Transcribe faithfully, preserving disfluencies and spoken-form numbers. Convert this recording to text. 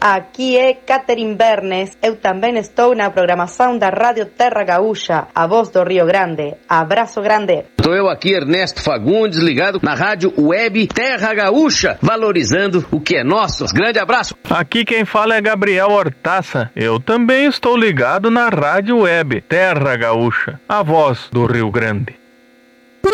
Aqui é Catherine Bernes. Eu também estou na programação da Rádio Terra Gaúcha, a voz do Rio Grande. Abraço grande. Estou eu aqui, Ernesto Fagundes, ligado na Rádio Web Terra Gaúcha, valorizando o que é nosso. Grande abraço. Aqui quem fala é Gabriel Hortaça. Eu também estou ligado na Rádio Web Terra Gaúcha, a voz do Rio Grande.